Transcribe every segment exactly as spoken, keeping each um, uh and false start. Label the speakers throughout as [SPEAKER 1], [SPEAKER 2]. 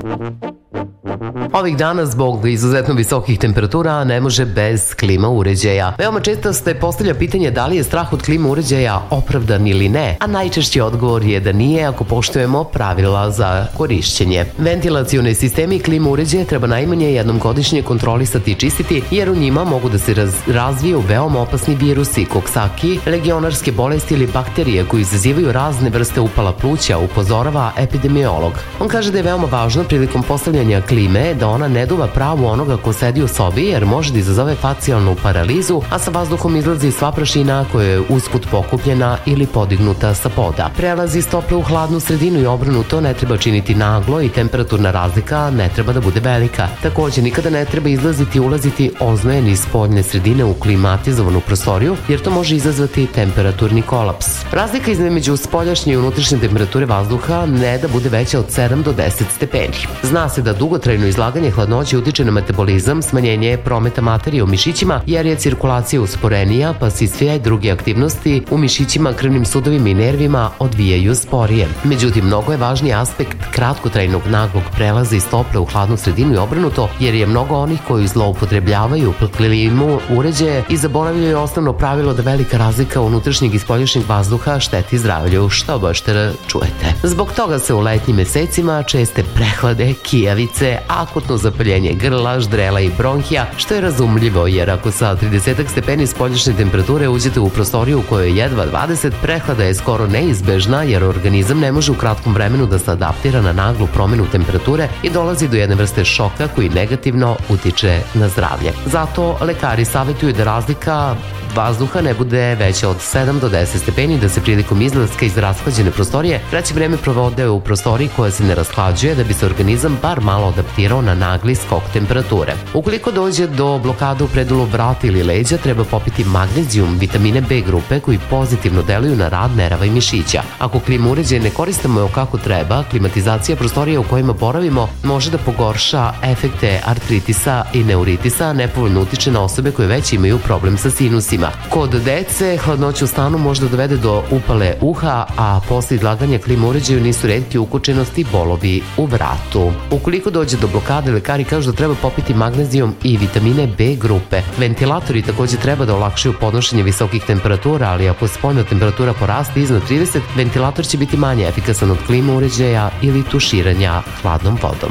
[SPEAKER 1] Ovih dana zbog izuzetno visokih temperatura ne može bez klima uređaja. Veoma često se postavlja pitanje da li je strah od klima uređaja opravdan ili ne, a najčešći odgovor je da nije ako poštujemo pravila za korišćenje. Ventilacione sisteme i klima uređaje treba najmanje jednom godišnje kontrolisati i čistiti, jer u njima mogu da se raz, razviju veoma opasni virusi, koksaki, legionarske bolesti ili bakterije koji izazivaju razne vrste upala pluća, upozorava epidemiolog. On kaže da je veoma važno prilikom postavljanja klime da ona ne duva pravu onoga ko sedi u sobi, jer može da izazove facijalnu paralizu, a sa vazduhom izlazi sva prašina koja je usput pokupljena ili podignuta sa poda. Prelaz iz tople u hladnu sredinu i obrnuto ne treba činiti naglo i temperaturna razlika ne treba da bude velika. Takođe, nikada ne treba izlaziti i ulaziti oznojen iz spoljne sredine u klimatizovanu prostoriju, jer to može izazvati temperaturni kolaps. Razlika između spoljašnje i unutrašnje temperature vazduha ne da bude veća od sedam do deset stepeni. Zna se da dugotrajno izlaganje hladnoće utiče na metabolizam, smanjenje prometa materije u mišićima, jer je cirkulacija usporenija, pa se sve i druge aktivnosti u mišićima, krvnim sudovima i nervima odvijaju sporije. Međutim, mnogo je važniji aspekt kratkotrajnog naglog prelaza iz tople u hladnu sredinu i obrnuto, jer je mnogo onih koji zloupotrebljavaju klimu uređaje i zaboravljaju osnovno pravilo da velika razlika unutrašnjeg i spoljašnjeg vazduha šteti zdravlju, što bašte čujete. Zbog toga se u letnjim mesecima česte prehlade, kijavice, akutno zapaljenje grla, ždrela i bronhija, što je razumljivo, jer ako sa trideset stepeni spoljašnje temperature uđete u prostoriju u kojoj je jedva dvadeset, prehlada je skoro neizbežna, jer organizam ne može u kratkom vremenu da se adaptira na naglu promenu temperature i dolazi do jedne vrste šoka koji negativno utiče na zdravlje. Zato lekari savjetuju da razlika vazduha ne bude veća od sedam do deset stepeni, da se prilikom izlaska iz rashlađene prostorije kraće vreme provode u prostoriji koja se ne rashlađuje, da bi se organizam bar malo adaptirao na nagli skok temperature. Ukoliko dođe do blokada u predelu vrata ili leđa, treba popiti magnezijum, vitamine B grupe koji pozitivno deluju na rad nerava i mišića. Ako klimu uređaje ne koristimo kako treba, klimatizacija prostorija u kojima boravimo može da pogorša efekte artritisa i neuritisa, nepovoljno utiče na osobe koje već imaju problem sa sinusima. Kod dece hladnoća u stanu može da dovede do upale uha, a posle izlaganja klima uređaju nisu retki ukučenosti i bolovi u vratu. Ukoliko dođe do blokade, lekari kažu da treba popiti magnezijum i vitamine B grupe. Ventilatori takođe treba da olakšaju podnošenje visokih temperatura, ali ako spoljna temperatura poraste iznad trideset, ventilator će biti manje efikasan od klima uređaja ili tuširanja hladnom vodom.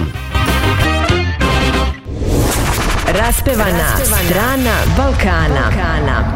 [SPEAKER 2] Raspevana strana Balkana.